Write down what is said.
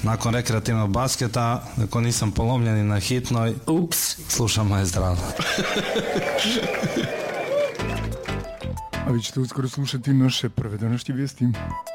nakon rekreativnog basketa, ako nisam polomljen i na hitnoj, slušam Maestrala. A vi ćete uskoro slušati naše prve današnje vijesti.